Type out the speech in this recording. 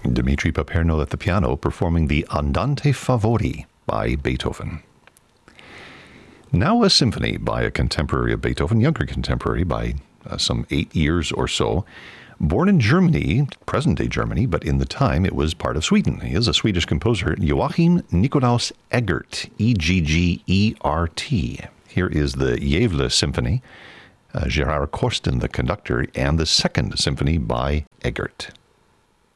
Dmitri Paperno at the piano performing the Andante Favori by Beethoven. Now a symphony by a contemporary of Beethoven, younger contemporary by some 8 years or so. Born in Germany, present-day Germany, but in the time it was part of Sweden. He is a Swedish composer, Joachim Nikolaus Eggert, Eggert. Here is the Gävle Symphony, Gerard Korsten, the conductor, and the second symphony by Eggert.